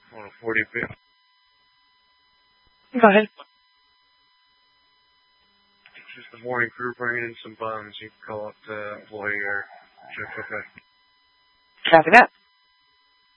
On a 40 feet. Go ahead. It's just the morning crew bringing in some buns. You can call up the employee or check. Okay. Copy that.